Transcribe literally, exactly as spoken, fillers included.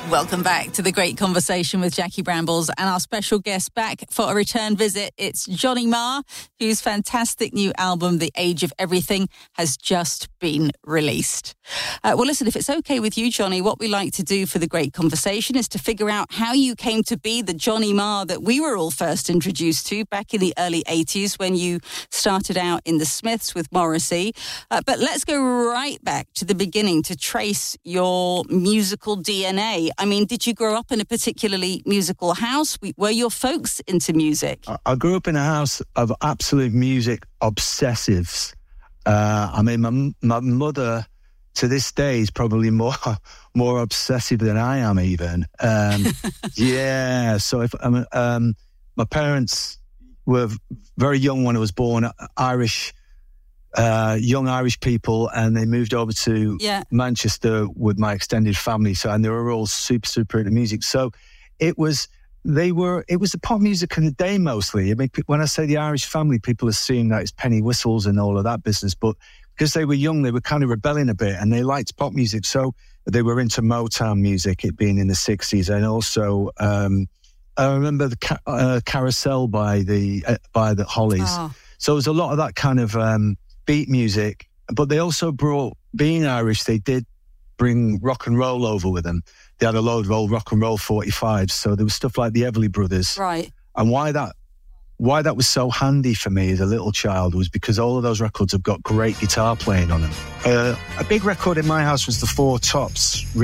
Welcome back to The Great Conversation with Jackie Brambles and our special guest back for a return visit. It's Johnny Marr, whose fantastic new album, The Age of Everything, has just been released. Uh, well, listen, if it's okay with you, Johnny, what we like to do for The Great Conversation is to figure out how you came to be the Johnny Marr that we were all first introduced to back in the early eighties when you started out in the Smiths with Morrissey. Uh, but let's go right back to the beginning to trace your musical D N A. I mean, did you grow up in a particularly musical house? Were your folks into music? I grew up in a house of absolute music obsessives. Uh, I mean, my, my mother, to this day, is probably more more obsessive than I am even. Um, yeah, so if um, um, my parents were very young when I was born, Irish, uh, young Irish people, and they moved over to yeah. Manchester with my extended family. So, and they were all super, super into music. So it was, they were, it was the pop music of the day mostly. I mean, when I say the Irish family, people assume that it's penny whistles and all of that business, but because they were young, they were kind of rebelling a bit and they liked pop music. So they were into Motown music, it being in the sixties. And also, um, I remember the ca- uh, Carousel by the, uh, by the Hollies. Oh. So there was a lot of that kind of, um, beat music, but they also brought, being Irish, they did bring rock and roll over with them. They had a load of old rock and roll forty-fives, so there was stuff like the Everly Brothers. Right. And why that why that was so handy for me as a little child was because all of those records have got great guitar playing on them. Uh, a big record in my house was the Four Tops